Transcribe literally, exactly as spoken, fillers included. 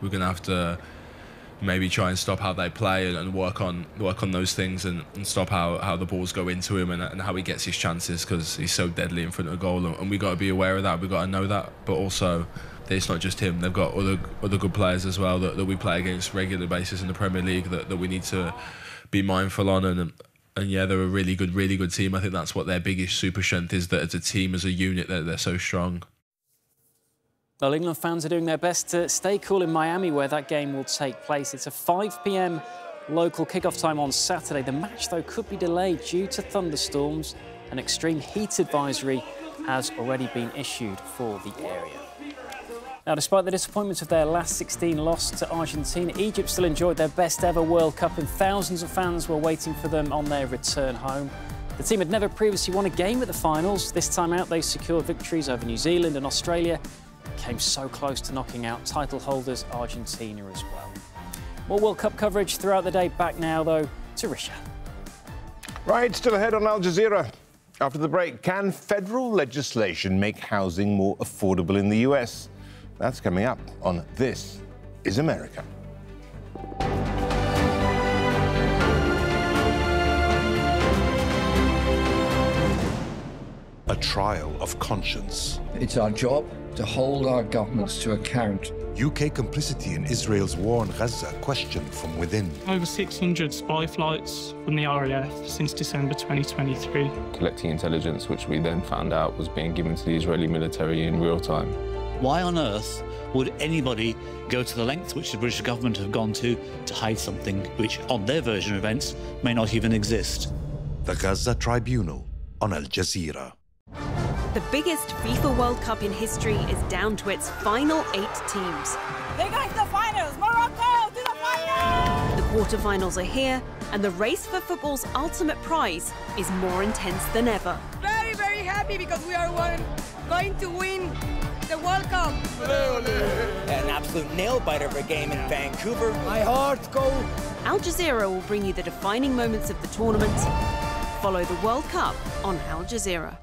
we're going to have to maybe try and stop how they play and, and work on work on those things and, and stop how, how the balls go into him and, and how he gets his chances, because he's so deadly in front of goal, and, and we've got to be aware of that. We've got to know that, but also it's not just him. They've got other other good players as well that, that we play against regular basis in the Premier League that, that we need to be mindful on. And and yeah, they're a really good, really good team. I think that's what their biggest super strength is, that as a team, as a unit, they're, they're so strong. Well, England fans are doing their best to stay cool in Miami, where that game will take place. It's a five p m local kickoff time on Saturday. The match, though, could be delayed due to thunderstorms. An extreme heat advisory has already been issued for the area. Now, despite the disappointment of their last sixteen loss to Argentina, Egypt still enjoyed their best ever World Cup, and thousands of fans were waiting for them on their return home. The team had never previously won a game at the finals. This time out, they secured victories over New Zealand and Australia. Came so close to knocking out title holders Argentina as well. More World Cup coverage throughout the day. Back now, though, to Risha. Right, still ahead on Al Jazeera. After the break, can federal legislation make housing more affordable in the U S? That's coming up on This is America. A trial of conscience. It's our job to hold our governments to account. U K complicity in Israel's war on Gaza questioned from within. Over six hundred spy flights from the R A F since December twenty twenty-three. Collecting intelligence, which we then found out was being given to the Israeli military in real time. Why on earth would anybody go to the length which the British government have gone to to hide something which, on their version of events, may not even exist? The Gaza Tribunal on Al Jazeera. The biggest FIFA World Cup in history is down to its final eight teams. They're going to the finals! Morocco to the finals! The quarterfinals are here, and the race for football's ultimate prize is more intense than ever. Very, very happy because we are one, going to win the World Cup. An absolute nail-biter of a game in Vancouver. My heart go. Al Jazeera will bring you the defining moments of the tournament. Follow the World Cup on Al Jazeera.